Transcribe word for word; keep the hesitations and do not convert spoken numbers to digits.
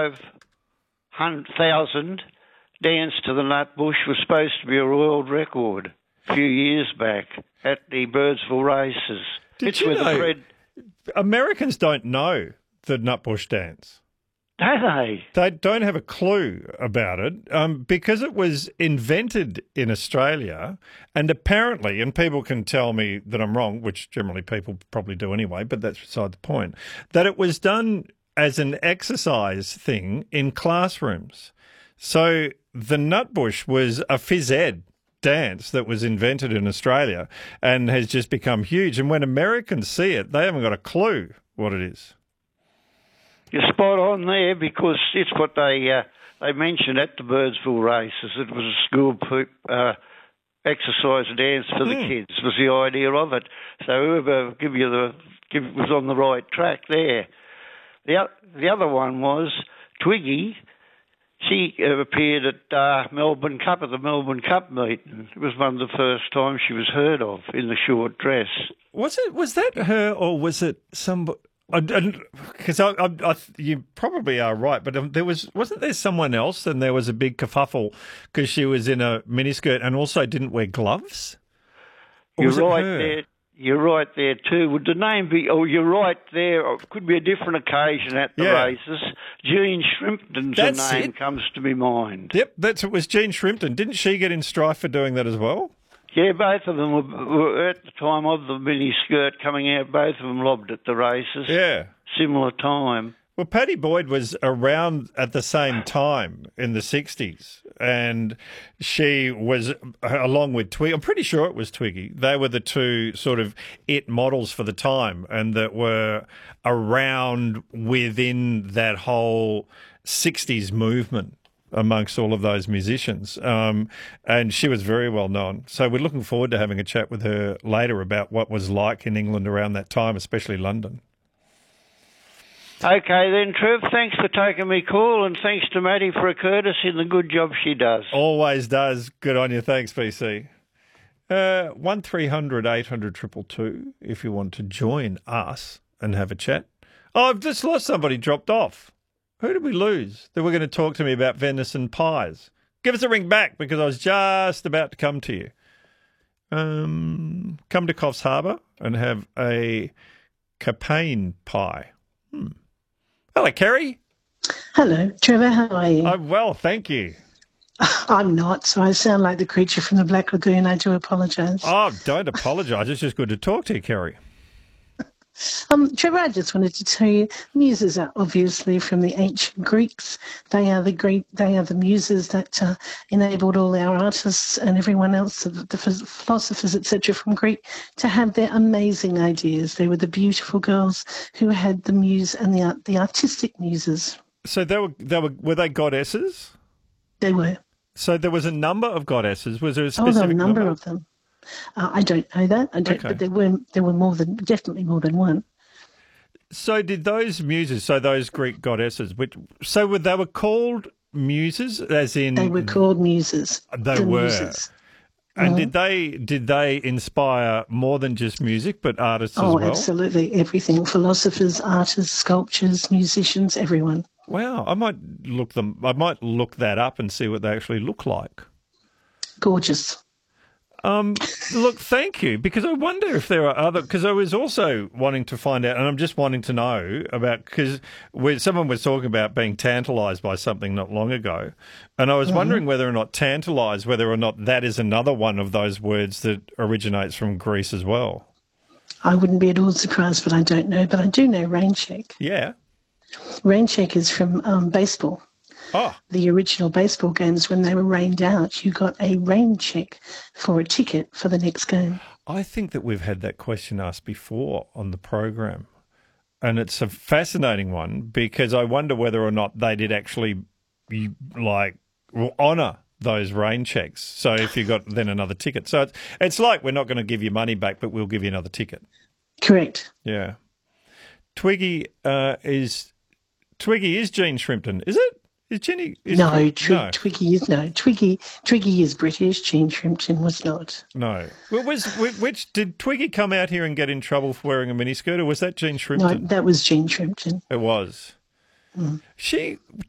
five hundred thousand dance to the Nutbush was supposed to be a world record a few years back at the Birdsville races. Did it's you where know the Fred... Americans don't know the Nutbush dance? Don't they? They don't have a clue about it um, because it was invented in Australia and apparently, and people can tell me that I'm wrong, which generally people probably do anyway, but that's beside the point, that it was done as an exercise thing in classrooms. So the Nutbush was a phys ed dance that was invented in Australia and has just become huge. And when Americans see it, they haven't got a clue what it is. You're spot on there because it's what they uh, they mentioned at the Birdsville races. It was a school uh, exercise dance for the Mm. kids was the idea of it. So whoever give you the give was on the right track there. The o- the other one was Twiggy. She uh, appeared at uh, Melbourne Cup at the Melbourne Cup meeting. It was one of the first times she was heard of in the short dress. Was it? Was that her, or was it somebody? Because I, I, I, you probably are right, but um, there was wasn't there someone else, and there was a big kerfuffle because she was in a miniskirt and also didn't wear gloves. Or You're was it right her? there. You're right there too. Would the name be? Oh, you're right there. It could be a different occasion at the Yeah. races. Jean Shrimpton's That's name it. comes to my mind. Yep, that's it. Was Jean Shrimpton? Didn't she get in strife for doing that as well? Yeah, both of them were, were at the time of the mini skirt coming out. Both of them lobbed at the races. Yeah. Similar time. Well, Paddy Boyd was around at the same time in the sixties, and she was, along with Twiggy, I'm pretty sure it was Twiggy, they were the two sort of it models for the time and that were around within that whole sixties movement amongst all of those musicians. Um, and she was very well known. So we're looking forward to having a chat with her later about what was like in England around that time, especially London. Okay then, Trev, thanks for taking me call and thanks to Maddie for a courtesy and the good job she does. Always does. Good on you. Thanks, B C. Uh, one three hundred eight hundred two two two if you want to join us and have a chat. Oh, I've just lost somebody, dropped off. Who did we lose? They were going to talk to me about venison pies. Give us a ring back because I was just about to come to you. Um, come to Coffs Harbour and have a Capane pie. Hmm. Hello, Kerry. Hello, Trevor. How are you? I'm well, thank you. I'm not, so I sound like the creature from the Black Lagoon. I do apologise. Oh, don't apologise. It's just good to talk to you, Kerry. Um, Trevor, I just wanted to tell you, muses are obviously from the ancient Greeks. They are the great. They are the muses that uh, enabled all our artists and everyone else, the, the philosophers, et cetera, from Greek, to have their amazing ideas. They were the beautiful girls who had the muse and the art, the artistic muses. So they were they were were they goddesses? They were. So there was a number of goddesses. Was there a Oh, specific there were a number, number of them. Uh, I don't know that. I don't. Okay. But there were there were more than definitely more than one. So did those muses? So those Greek goddesses, which so were, they were called muses, as in They were called muses. They the were. Muses. And Mhm. did they did they inspire more than just music, but artists Oh, as well? absolutely. Everything. Philosophers, artists, sculptors, musicians, everyone. Wow, I might look them. I might look that up and see what they actually look like. Gorgeous. Um, look, thank you, because I wonder if there are other, because I was also wanting to find out, and I'm just wanting to know about, because someone was talking about being tantalised by something not long ago, and I was Mm-hmm. wondering whether or not tantalised, whether or not that is another one of those words that originates from Greece as well. I wouldn't be at all surprised, but I don't know. But I do know rain check. Yeah. Rain check is from um, baseball. Oh, The original baseball games, when they were rained out, you got a rain check for a ticket for the next game. I think that we've had that question asked before on the program, and it's a fascinating one because I wonder whether or not they did actually like honour those rain checks. So if you got then another ticket, so it's it's like we're not going to give you money back, but we'll give you another ticket. Correct. Yeah. Twiggy uh, is Twiggy is Jean Shrimpton, is it? Is Jenny? Is No, Twi- Twi- no, Twiggy is no. Twiggy Twiggy is British. Jean Shrimpton was not. no. Well, was which, which did Twiggy come out here and get in trouble for wearing a miniskirt, or was that Jean No, Shrimpton? that was Jean Shrimpton. It was. Mm. She